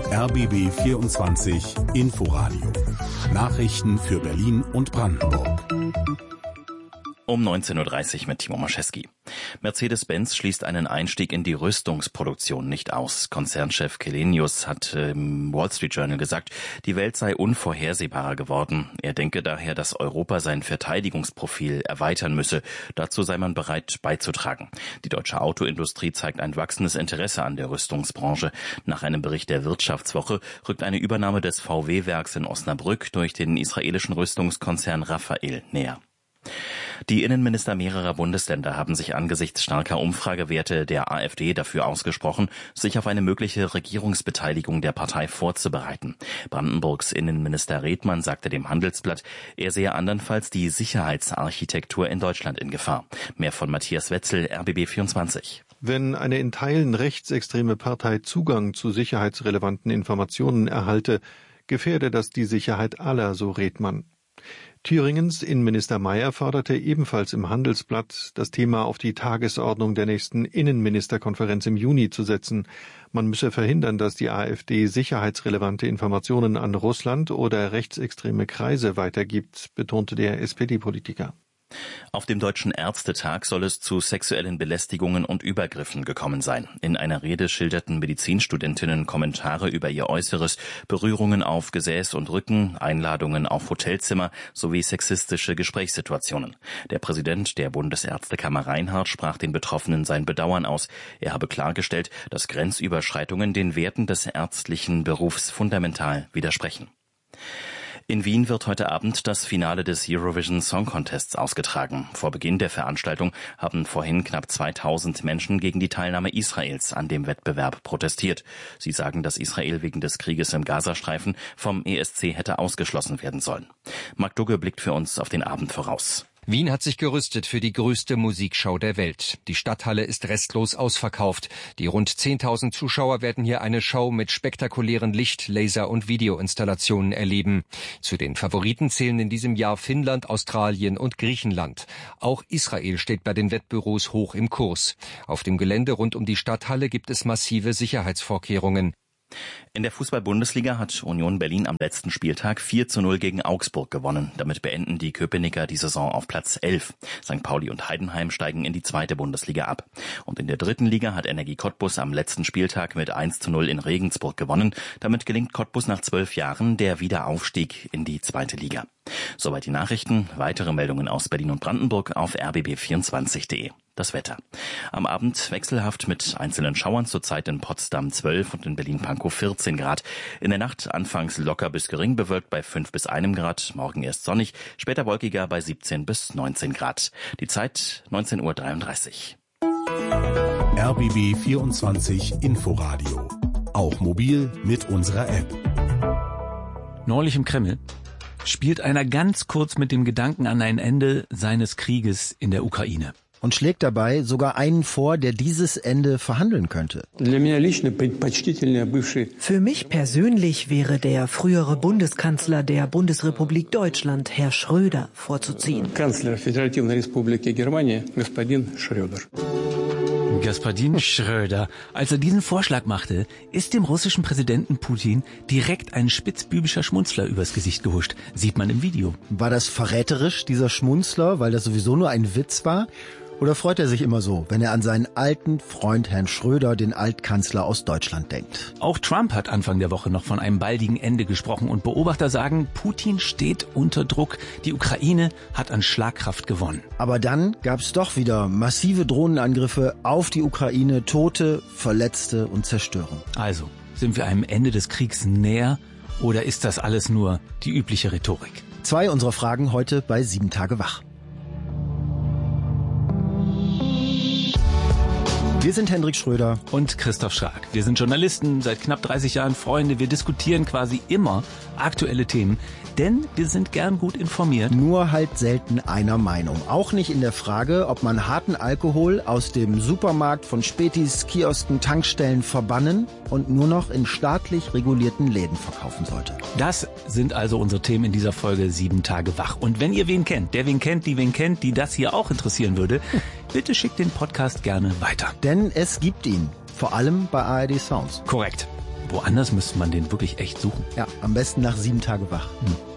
RBB 24 Inforadio. Nachrichten für Berlin und Brandenburg. Um 19.30 Uhr mit Timo Maschewski. Mercedes-Benz schließt einen Einstieg in die Rüstungsproduktion nicht aus. Konzernchef Källenius hat im Wall Street Journal gesagt, die Welt sei unvorhersehbarer geworden. Er denke daher, dass Europa sein Verteidigungsprofil erweitern müsse. Dazu sei man bereit beizutragen. Die deutsche Autoindustrie zeigt ein wachsendes Interesse an der Rüstungsbranche. Nach einem Bericht der Wirtschaftswoche rückt eine Übernahme des VW-Werks in Osnabrück durch den israelischen Rüstungskonzern Rafael näher. Die Innenminister mehrerer Bundesländer haben sich angesichts starker Umfragewerte der AfD dafür ausgesprochen, sich auf eine mögliche Regierungsbeteiligung der Partei vorzubereiten. Brandenburgs Innenminister Redmann sagte dem Handelsblatt, er sehe andernfalls die Sicherheitsarchitektur in Deutschland in Gefahr. Mehr von Matthias Wetzel, RBB 24. Wenn eine in Teilen rechtsextreme Partei Zugang zu sicherheitsrelevanten Informationen erhalte, gefährde das die Sicherheit aller, so Redmann. Thüringens Innenminister Mayer forderte ebenfalls im Handelsblatt, das Thema auf die Tagesordnung der nächsten Innenministerkonferenz im Juni zu setzen. Man müsse verhindern, dass die AfD sicherheitsrelevante Informationen an Russland oder rechtsextreme Kreise weitergibt, betonte der SPD-Politiker. Auf dem Deutschen Ärztetag soll es zu sexuellen Belästigungen und Übergriffen gekommen sein. In einer Rede schilderten Medizinstudentinnen Kommentare über ihr Äußeres, Berührungen auf Gesäß und Rücken, Einladungen auf Hotelzimmer sowie sexistische Gesprächssituationen. Der Präsident der Bundesärztekammer Reinhardt sprach den Betroffenen sein Bedauern aus. Er habe klargestellt, dass Grenzüberschreitungen den Werten des ärztlichen Berufs fundamental widersprechen. In Wien wird heute Abend das Finale des Eurovision Song Contests ausgetragen. Vor Beginn der Veranstaltung haben vorhin knapp 2000 Menschen gegen die Teilnahme Israels an dem Wettbewerb protestiert. Sie sagen, dass Israel wegen des Krieges im Gazastreifen vom ESC hätte ausgeschlossen werden sollen. Marc Dugge blickt für uns auf den Abend voraus. Wien hat sich gerüstet für die größte Musikshow der Welt. Die Stadthalle ist restlos ausverkauft. Die rund 10.000 Zuschauer werden hier eine Show mit spektakulären Licht-, Laser- und Videoinstallationen erleben. Zu den Favoriten zählen in diesem Jahr Finnland, Australien und Griechenland. Auch Israel steht bei den Wettbüros hoch im Kurs. Auf dem Gelände rund um die Stadthalle gibt es massive Sicherheitsvorkehrungen. In der Fußball-Bundesliga hat Union Berlin am letzten Spieltag 4:0 gegen Augsburg gewonnen. Damit beenden die Köpenicker die Saison auf Platz 11. St. Pauli und Heidenheim steigen in die zweite Bundesliga ab. Und in der dritten Liga hat Energie Cottbus am letzten Spieltag mit 1:0 in Regensburg gewonnen. Damit gelingt Cottbus nach 12 Jahren der Wiederaufstieg in die zweite Liga. Soweit die Nachrichten. Weitere Meldungen aus Berlin und Brandenburg auf rbb24.de. Das Wetter. Am Abend wechselhaft mit einzelnen Schauern, zurzeit in Potsdam 12 und in Berlin-Pankow 14 Grad. In der Nacht anfangs locker bis gering bewölkt bei 5 bis 1 Grad, morgen erst sonnig, später wolkiger bei 17 bis 19 Grad. Die Zeit 19:33 Uhr. RBB 24 Inforadio. Auch mobil mit unserer App. Neulich im Kreml spielt einer ganz kurz mit dem Gedanken an ein Ende seines Krieges in der Ukraine. Und schlägt dabei sogar einen vor, der dieses Ende verhandeln könnte. Für mich persönlich wäre der frühere Bundeskanzler der Bundesrepublik Deutschland, Herr Schröder, vorzuziehen. Kanzler Föderativной Республики Германия, господин Schröder. Господин Schröder. Als er diesen Vorschlag machte, ist dem russischen Präsidenten Putin direkt ein spitzbübischer Schmunzler übers Gesicht gehuscht. Sieht man im Video. War das verräterisch, dieser Schmunzler, weil das sowieso nur ein Witz war? Oder freut er sich immer so, wenn er an seinen alten Freund Herrn Schröder, den Altkanzler aus Deutschland, denkt? Auch Trump hat Anfang der Woche noch von einem baldigen Ende gesprochen und Beobachter sagen, Putin steht unter Druck. Die Ukraine hat an Schlagkraft gewonnen. Aber dann gab es doch wieder massive Drohnenangriffe auf die Ukraine, Tote, Verletzte und Zerstörung. Also, sind wir einem Ende des Kriegs näher oder ist das alles nur die übliche Rhetorik? 2 unserer Fragen heute bei 7 Tage wach. Wir sind Hendrik Schröder und Christoph Schrag. Wir sind Journalisten, seit knapp 30 Jahren Freunde. Wir diskutieren quasi immer aktuelle Themen, denn wir sind gern gut informiert. Nur halt selten einer Meinung. Auch nicht in der Frage, ob man harten Alkohol aus dem Supermarkt, von Spätis, Kiosken, Tankstellen verbannen und nur noch in staatlich regulierten Läden verkaufen sollte. Das sind also unsere Themen in dieser Folge 7 Tage wach. Und wenn ihr wen kennt, der wen kennt, die das hier auch interessieren würde, bitte schickt den Podcast gerne weiter. Denn es gibt ihn, vor allem bei ARD Sounds. Korrekt. Woanders müsste man den wirklich echt suchen. Ja, am besten nach 7 Tage wach.